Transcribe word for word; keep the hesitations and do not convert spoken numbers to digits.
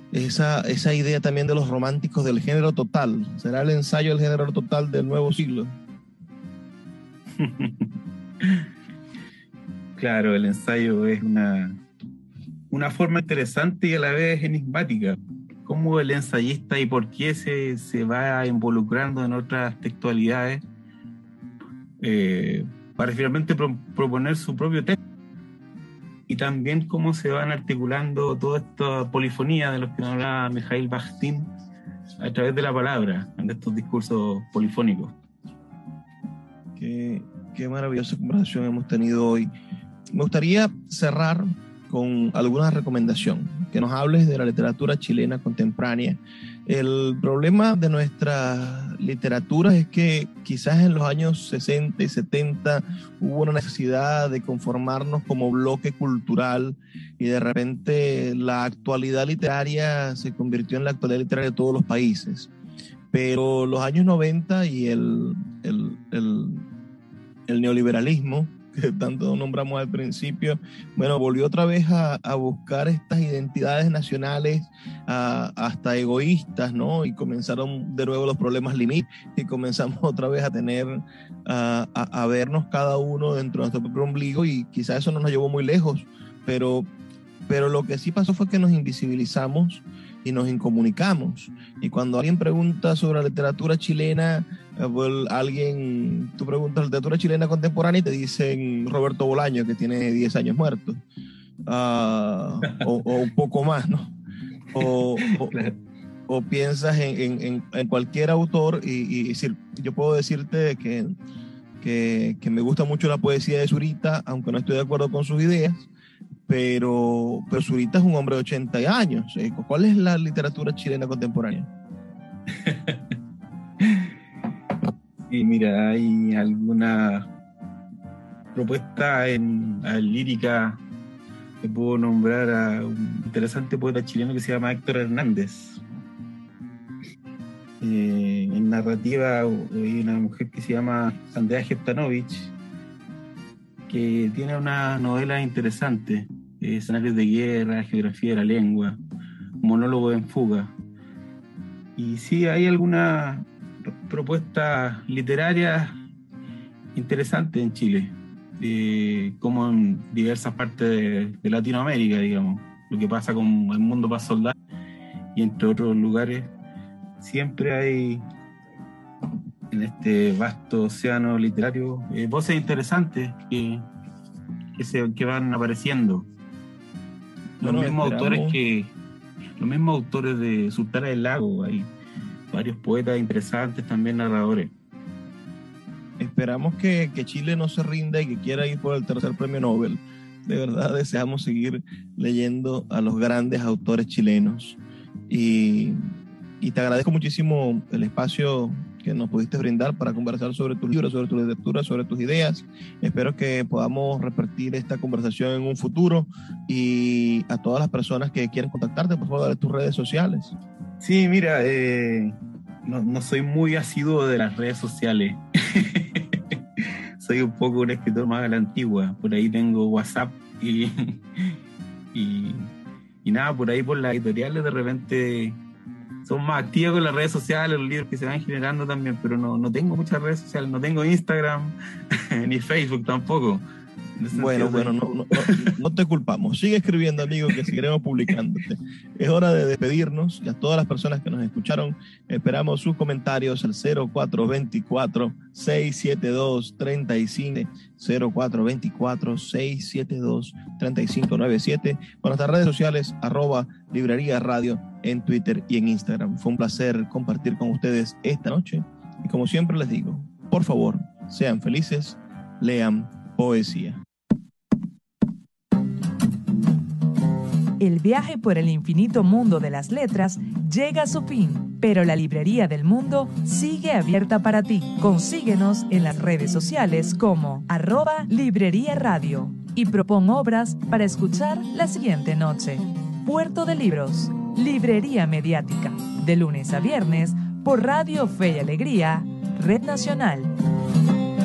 esa, esa idea también de los románticos del género total. ¿Será el ensayo del género total del nuevo siglo? Claro, el ensayo es una, una forma interesante y a la vez enigmática. Cómo el ensayista y por qué se, se va involucrando en otras textualidades eh, para finalmente pro, proponer su propio texto. Y también cómo se van articulando toda esta polifonía de los que hablaba Mikhail Bakhtin a través de la palabra, de estos discursos polifónicos. Qué, qué maravillosa conversación hemos tenido hoy. Me gustaría cerrar con alguna recomendación, que nos hables de la literatura chilena contemporánea. El problema de nuestra literatura es que quizás en los años sesenta y setenta hubo una necesidad de conformarnos como bloque cultural y de repente la actualidad literaria se convirtió en la actualidad literaria de todos los países. Pero los años noventa y el, el, el, el neoliberalismo, que tanto nombramos al principio, bueno, volvió otra vez a, a buscar estas identidades nacionales a, hasta egoístas, ¿no? Y comenzaron de nuevo los problemas limítrofes y comenzamos otra vez a tener, a, a, a vernos cada uno dentro de nuestro propio ombligo, y quizás eso no nos llevó muy lejos, pero, pero lo que sí pasó fue que nos invisibilizamos y nos incomunicamos. Y cuando alguien pregunta sobre la literatura chilena, pues alguien, tú preguntas literatura chilena contemporánea y te dicen Roberto Bolaño, que tiene diez años muerto, uh, o, o un poco más, ¿no? O, o, o piensas en, en, en cualquier autor y, y decir, yo puedo decirte que, que, que me gusta mucho la poesía de Zurita, aunque no estoy de acuerdo con sus ideas, pero, pero Zurita es un hombre de ochenta años. ¿Cuál es la literatura chilena contemporánea? Sí, mira, hay alguna propuesta en la lírica que puedo nombrar a un interesante poeta chileno que se llama Héctor Hernández. Eh, en narrativa hay una mujer que se llama Andrea Jeptanovich, que tiene una novela interesante, eh, escenarios de guerra, geografía de la lengua, monólogo en fuga. Y sí, hay alguna propuesta literaria interesante en Chile, eh, como en diversas partes de, de Latinoamérica, digamos. Lo que pasa con El Mundo para Soldados y entre otros lugares, siempre hay en este vasto océano literario eh, voces interesantes que, que, se, que van apareciendo. Los bueno, mismos esperamos. autores que los mismos autores de Sultana del Lago, hay varios poetas interesantes, también narradores. Esperamos que, que Chile no se rinda y que quiera ir por el tercer premio Nobel. De verdad deseamos seguir leyendo a los grandes autores chilenos. Y, y te agradezco muchísimo el espacio que nos pudiste brindar para conversar sobre tus libros, sobre tu literatura, sobre tus ideas. Espero que podamos repetir esta conversación en un futuro, y a todas las personas que quieran contactarte, por favor, dale tus redes sociales. Sí, mira, eh, no, no soy muy asiduo de las redes sociales. Soy un poco un escritor más a la antigua. Por ahí tengo WhatsApp y, y, y nada, por ahí por las editoriales de repente son más activos con las redes sociales, los libros que se van generando también, pero no, no tengo muchas redes sociales, no tengo Instagram ni Facebook tampoco. Bueno, bueno, no, no, no, no te culpamos. Sigue escribiendo, amigo, que seguiremos publicándote. Es hora de despedirnos, y a todas las personas que nos escucharon, esperamos sus comentarios al cero cuatro dos cuatro, seis siete dos, tres cinco, cero cuatro dos cuatro, seis siete dos, tres cinco nueve siete, con nuestras redes sociales, arroba Librería Radio en Twitter y en Instagram. Fue un placer compartir con ustedes esta noche, y como siempre les digo, por favor, sean felices, lean poesía. El viaje por el infinito mundo de las letras llega a su fin, pero la Librería del Mundo sigue abierta para ti. Consíguenos en las redes sociales como arroba Librería Radio y propon obras para escuchar la siguiente noche. Puerto de Libros, Librería Mediática, de lunes a viernes por Radio Fe y Alegría, Red Nacional.